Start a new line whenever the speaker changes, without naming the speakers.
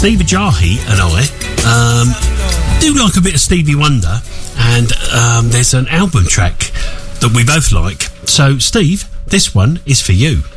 Steve Ajayi and I do like a bit of Stevie Wonder, and there's an album track that we both like. So, Steve, this one is for you.